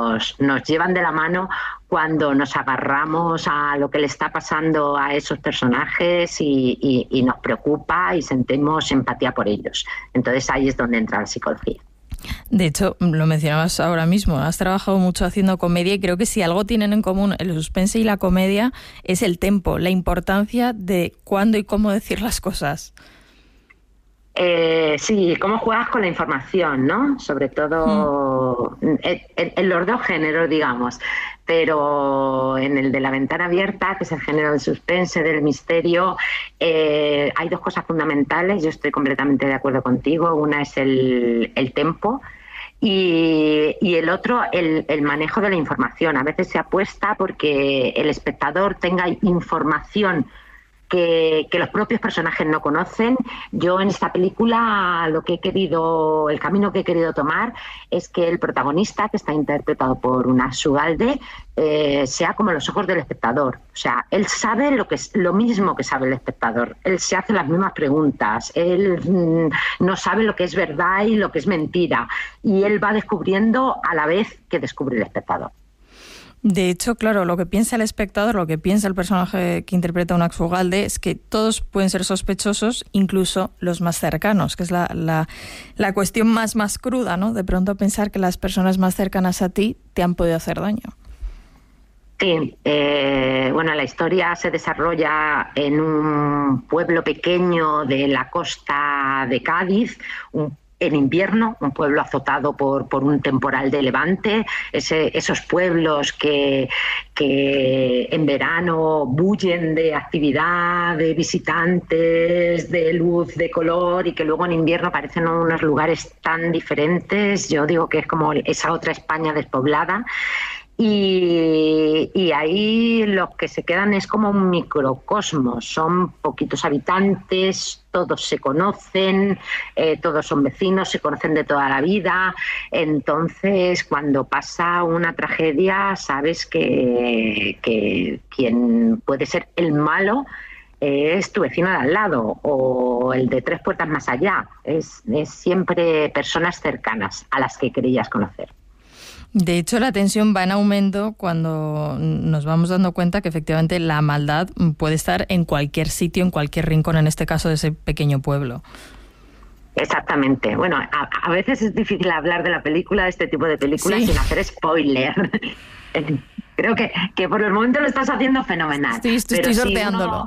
nos llevan de la mano cuando nos agarramos a lo que le está pasando a esos personajes y nos preocupa y sentimos empatía por ellos. Entonces ahí es donde entra la psicología. De hecho, lo mencionabas ahora mismo, has trabajado mucho haciendo comedia y creo que si algo tienen en común el suspense y la comedia es el tempo, la importancia de cuándo y cómo decir las cosas. Sí, cómo juegas con la información, ¿no? Sobre todo en los dos géneros, digamos, pero en el de La ventana abierta, que es el género del suspense, del misterio, hay dos cosas fundamentales. Yo estoy completamente de acuerdo contigo. Una es el tempo y el otro, el manejo de la información. A veces se apuesta porque el espectador tenga información que los propios personajes no conocen. Yo en esta película el camino que he querido tomar es que el protagonista, que está interpretado por Unax Ugalde, sea como los ojos del espectador. O sea, él sabe lo mismo que sabe el espectador. Él se hace las mismas preguntas. Él no sabe lo que es verdad y lo que es mentira. Y él va descubriendo a la vez que descubre el espectador. De hecho, claro, lo que piensa el espectador, lo que piensa el personaje que interpreta Unax Ugalde es que todos pueden ser sospechosos, incluso los más cercanos, que es la cuestión más cruda, ¿no? De pronto pensar que las personas más cercanas a ti te han podido hacer daño. Sí, la historia se desarrolla en un pueblo pequeño de la costa de Cádiz, en invierno, un pueblo azotado por un temporal de levante, esos pueblos que en verano bullen de actividad, de visitantes, de luz, de color, y que luego en invierno parecen unos lugares tan diferentes. Yo digo que es como esa otra España despoblada. Y ahí los que se quedan es como un microcosmos, son poquitos habitantes, todos se conocen, todos son vecinos, se conocen de toda la vida. Entonces, cuando pasa una tragedia, sabes que quien puede ser el malo es tu vecino de al lado o el de 3 puertas más allá. Es siempre personas cercanas a las que creías conocer. De hecho, la tensión va en aumento cuando nos vamos dando cuenta que efectivamente la maldad puede estar en cualquier sitio, en cualquier rincón, en este caso de ese pequeño pueblo. Exactamente. Bueno, a veces es difícil hablar de la película, de este tipo de películas, sin hacer spoiler. Creo que por el momento lo estás haciendo fenomenal. Estoy sorteándolo.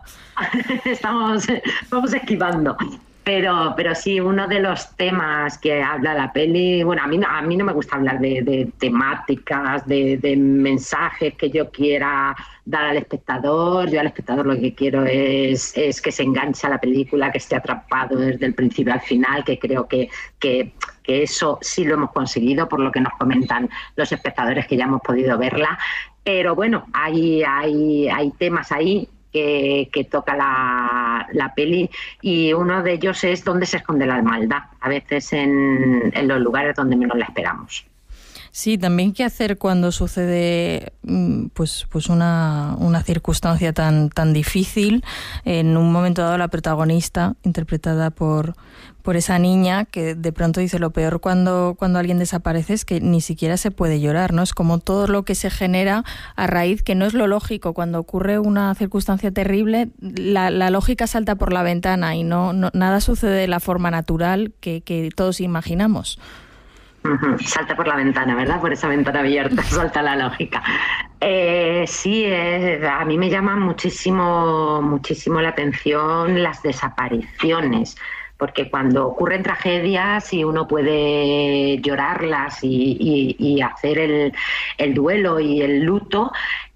Vamos esquivando. Pero sí, uno de los temas que habla la peli, bueno, a mí no me gusta hablar de temáticas, de mensajes que yo quiera dar al espectador. Yo al espectador lo que quiero es que se enganche a la película, que esté atrapado desde el principio al final, que creo que eso sí lo hemos conseguido por lo que nos comentan los espectadores que ya hemos podido verla. Pero bueno, hay temas ahí que toca la peli, y uno de ellos es dónde se esconde la maldad, a veces en los lugares donde menos la esperamos. Sí, también qué hacer cuando sucede pues una circunstancia tan difícil. En un momento dado la protagonista, interpretada por esa niña, que de pronto dice lo peor cuando alguien desaparece es que ni siquiera se puede llorar, ¿no? Es como todo lo que se genera a raíz, que no es lo lógico. Cuando ocurre una circunstancia terrible, la lógica salta por la ventana y no nada sucede de la forma natural que todos imaginamos. Salta por la ventana, ¿verdad? Por esa ventana abierta salta la lógica. Sí, a mí me llama muchísimo la atención las desapariciones, porque cuando ocurren tragedias y uno puede llorarlas y hacer el duelo y el luto,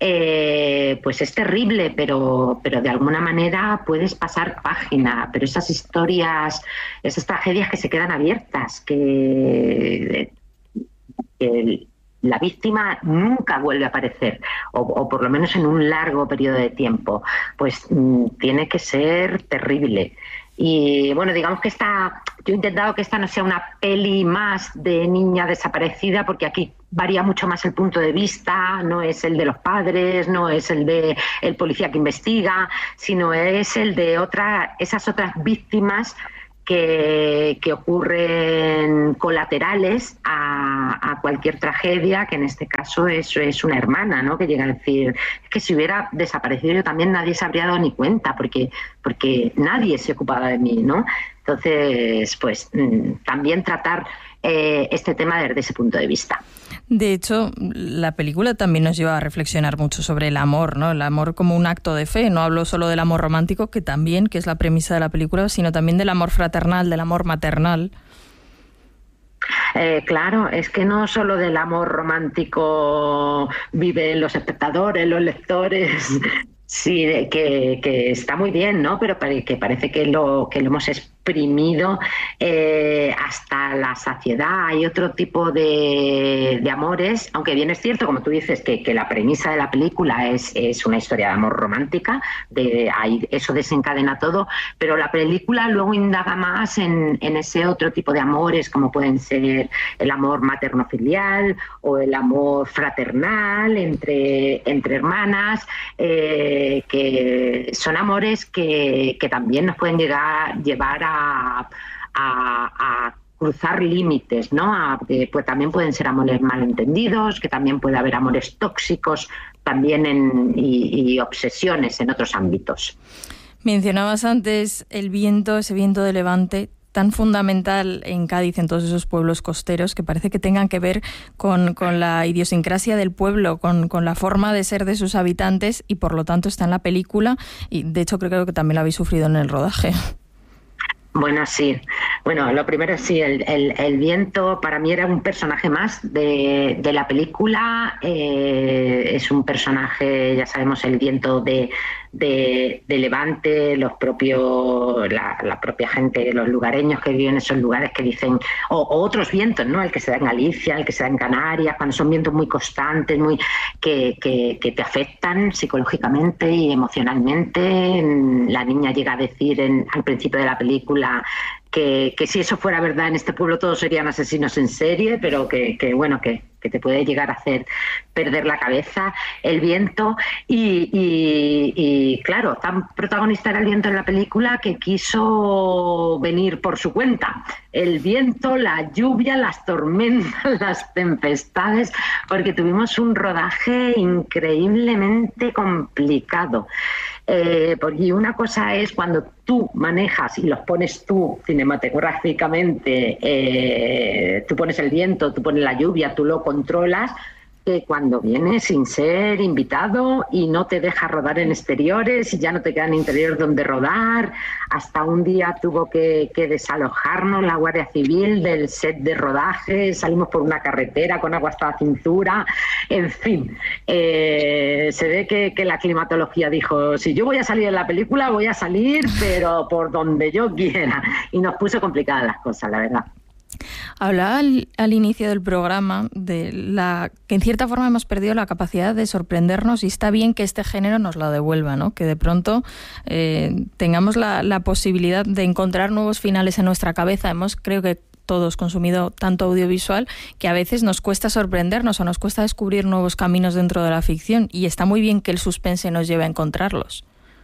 pues es terrible, pero de alguna manera puedes pasar página. Pero esas historias, esas tragedias que se quedan abiertas, que la víctima nunca vuelve a aparecer, o por lo menos en un largo periodo de tiempo, pues tiene que ser terrible. Y bueno, digamos que yo he intentado que esta no sea una peli más de niña desaparecida, porque aquí varía mucho más el punto de vista, no es el de los padres, no es el de el policía que investiga, sino es el de esas otras víctimas que ocurren colaterales a cualquier tragedia, que en este caso es una hermana, ¿no? Que llega a decir, es que si hubiera desaparecido yo también nadie se habría dado ni cuenta, porque nadie se ocupaba de mí, ¿no? Entonces, pues también tratar este tema desde ese punto de vista. De hecho, la película también nos lleva a reflexionar mucho sobre el amor, ¿no? El amor como un acto de fe. No hablo solo del amor romántico, que es la premisa de la película, sino también del amor fraternal, del amor maternal. Claro, es que no solo del amor romántico viven los espectadores, los lectores. Sí, que está muy bien, ¿no? Pero que parece que lo hemos exprimido hasta la saciedad. Hay otro tipo de amores, aunque bien es cierto, como tú dices, que la premisa de la película es una historia de amor romántica, eso desencadena todo, pero la película luego indaga más en ese otro tipo de amores, como pueden ser el amor materno-filial o el amor fraternal entre hermanas, que son amores que también nos pueden llevar a cruzar límites, ¿no? Pues también pueden ser amores malentendidos, que también puede haber amores tóxicos también y obsesiones en otros ámbitos. Mencionabas antes el viento, ese viento de levante, tan fundamental en Cádiz, en todos esos pueblos costeros, que parece que tengan que ver con la idiosincrasia del pueblo, con la forma de ser de sus habitantes, y por lo tanto está en la película, y de hecho creo que también lo habéis sufrido en el rodaje. Bueno, sí. Bueno, lo primero sí, el viento para mí era un personaje más de la película. Es un personaje, ya sabemos, el viento de Levante, la propia gente, los lugareños que viven en esos lugares que dicen, o otros vientos, ¿no? El que se da en Galicia, el que se da en Canarias, cuando son vientos muy constantes, que te afectan psicológicamente y emocionalmente. La niña llega a decir al principio de la película que si eso fuera verdad en este pueblo todos serían asesinos en serie, pero que te puede llegar a hacer perder la cabeza el viento y claro, tan protagonista era el viento en la película que quiso venir por su cuenta. El viento, la lluvia, las tormentas, las tempestades, porque tuvimos un rodaje increíblemente complicado. Porque una cosa es cuando tú manejas y los pones tú cinematográficamente, tú pones el viento, tú pones la lluvia, tú lo controlas, que cuando vienes sin ser invitado y no te deja rodar en exteriores y ya no te quedan interiores donde rodar. Hasta un día tuvo que desalojarnos la Guardia Civil del set de rodaje, salimos por una carretera con agua hasta la cintura, en fin. Se ve que la climatología dijo, si yo voy a salir en la película, voy a salir, pero por donde yo quiera. Y nos puso complicadas las cosas, la verdad. Hablaba al inicio del programa de que en cierta forma hemos perdido la capacidad de sorprendernos, y está bien que este género nos lo devuelva, ¿no? Que de pronto tengamos la posibilidad de encontrar nuevos finales en nuestra cabeza. Creo que todos consumido tanto audiovisual que a veces nos cuesta sorprendernos o nos cuesta descubrir nuevos caminos dentro de la ficción, y está muy bien que el suspense nos lleve a encontrarlos.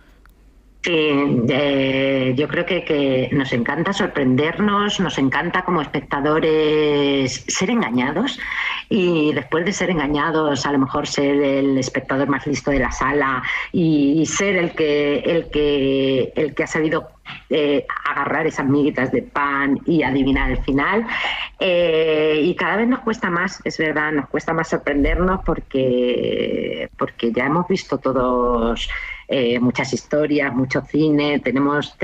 Yo creo que nos encanta sorprendernos, nos encanta como espectadores ser engañados, y después de ser engañados a lo mejor ser el espectador más listo de la sala y ser el que ha sabido agarrar esas miguitas de pan y adivinar el final. Y cada vez nos cuesta más, es verdad, nos cuesta más sorprendernos porque ya hemos visto todos muchas historias, mucho cine, tenemos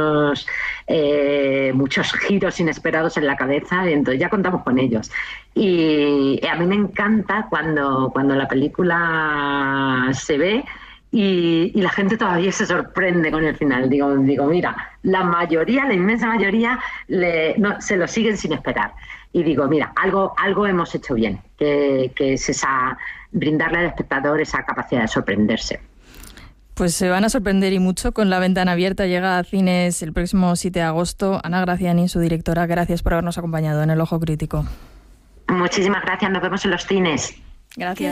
muchos giros inesperados en la cabeza, y entonces ya contamos con ellos. Y a mí me encanta cuando la película se ve y la gente todavía se sorprende con el final. Digo, mira, la inmensa mayoría se lo siguen sin esperar. Y digo, mira, algo hemos hecho bien, que es brindarle al espectador esa capacidad de sorprenderse. Pues se van a sorprender, y mucho, con La Ventana Abierta. Llega a cines el próximo 7 de agosto. Ana Graziani, su directora, gracias por habernos acompañado en El Ojo Crítico. Muchísimas gracias, nos vemos en los cines. Gracias.